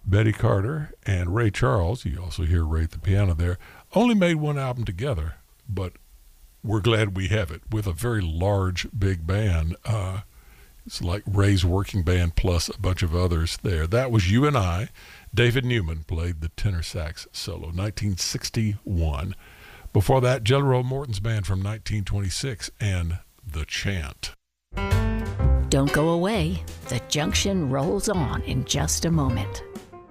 Betty Carter and Ray Charles, you also hear Ray at the piano there, only made one album together, but we're glad we have it with a very large, big band. It's like Ray's working band plus a bunch of others there. That was You and I. David Newman played the tenor sax solo, 1961. Before that, Jelly Roll Morton's band from 1926 and The Chant. Don't go away. The Junction rolls on in just a moment.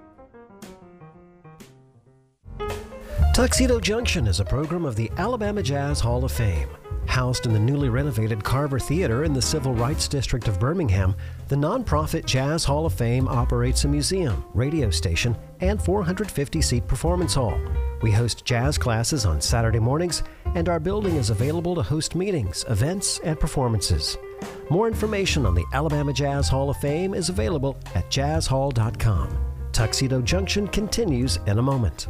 Tuxedo Junction is a program of the Alabama Jazz Hall of Fame. Housed in the newly renovated Carver Theater in the Civil Rights District of Birmingham, the nonprofit Jazz Hall of Fame operates a museum, radio station, and 450-seat performance hall. We host jazz classes on Saturday mornings, and our building is available to host meetings, events, and performances. More information on the Alabama Jazz Hall of Fame is available at jazzhall.com. Tuxedo Junction continues in a moment.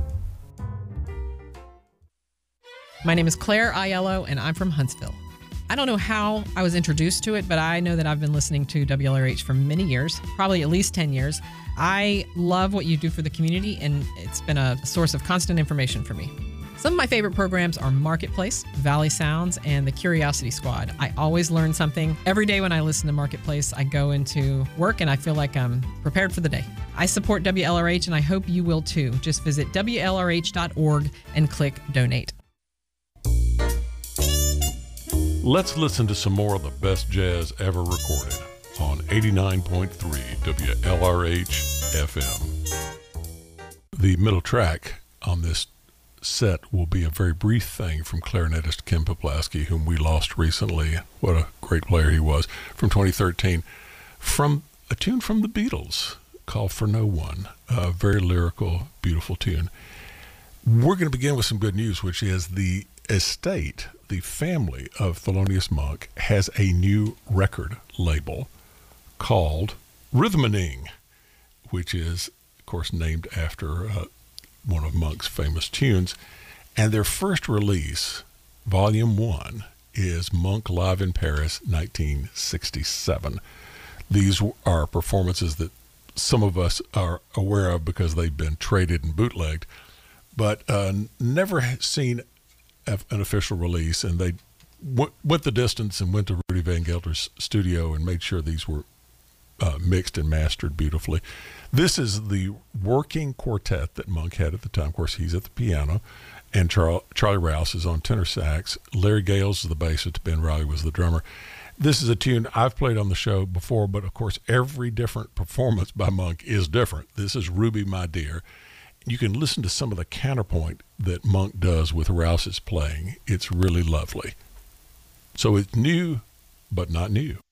My name is Claire Aiello, and I'm from Huntsville. I don't know how I was introduced to it, but I know that I've been listening to WLRH for many years, probably at least 10 years. I love what you do for the community, and it's been a source of constant information for me. Some of my favorite programs are Marketplace, Valley Sounds, and the Curiosity Squad. I always learn something. Every day when I listen to Marketplace, I go into work and I feel like I'm prepared for the day. I support WLRH, and I hope you will too. Just visit WLRH.org and click Donate. Let's listen to some more of the best jazz ever recorded on 89.3 WLRH FM. The middle track on this set will be a very brief thing from clarinetist Ken Poplaski, whom we lost recently. What a great player he was, from 2013. From a tune from the Beatles called For No One, a very lyrical, beautiful tune. We're going to begin with some good news, which is the estate, the family of Thelonious Monk, has a new record label called Rhythmaning, which is, of course, named after one of Monk's famous tunes. And their first release, Volume 1, is Monk Live in Paris, 1967. These are performances that some of us are aware of because they've been traded and bootlegged, but never seen an official release, and they went the distance and went to Rudy Van Gelder's studio and made sure these were mixed and mastered beautifully. This is the working quartet that Monk had at the time. Of course, he's at the piano, and Charlie Rouse is on tenor sax. Larry Gales is the bassist. Ben Riley was the drummer. This is a tune I've played on the show before, but of course, every different performance by Monk is different. This is Ruby, My Dear. You can listen to some of the counterpoint that Monk does with Rouse's playing. It's really lovely. So it's new, but not new.